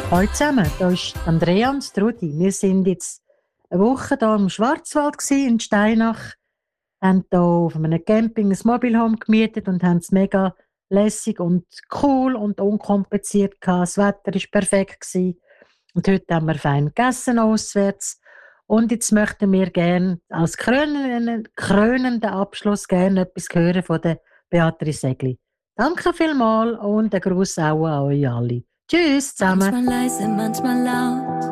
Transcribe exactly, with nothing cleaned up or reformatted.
Hallo zusammen, hier ist Andrea und Trudi. Wir sind jetzt eine Woche hier im Schwarzwald gewesen, in Steinach, haben hier auf einem Camping ein Mobile Home gemietet und haben es mega lässig und cool und unkompliziert gehabt. Das Wetter war perfekt gewesen. Und heute haben wir fein gegessen auswärts. Und jetzt möchten wir gerne als krönenden, krönenden Abschluss gerne etwas hören von der Beatrice Egli. Danke vielmals und ein Gruß auch an euch alle. Tschüss zusammen. Manchmal leise, manchmal laut.